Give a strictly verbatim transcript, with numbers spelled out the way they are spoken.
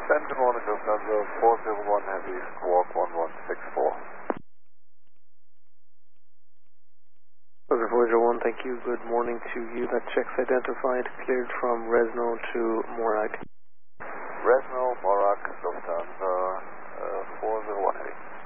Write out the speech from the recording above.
ten, good morning, Lufthansa four zero one Heavy, squawk one one six four. Lufthansa four zero one, thank you, good morning to you. That check's identified, cleared from Resno to Morag. Resno, Morag, Lufthansa uh, four zero one Heavy.